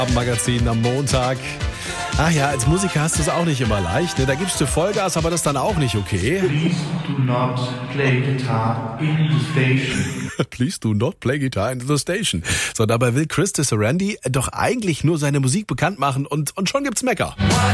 Magazin am Montag. Ach ja, als Musiker hast du es auch nicht immer leicht. Ne? Da gibst du Vollgas, aber das ist dann auch nicht okay. Please do not play guitar in the station. Please do not play guitar in the station. So, dabei will Chris Sarandon doch eigentlich nur seine Musik bekannt machen und schon gibt's Mecker.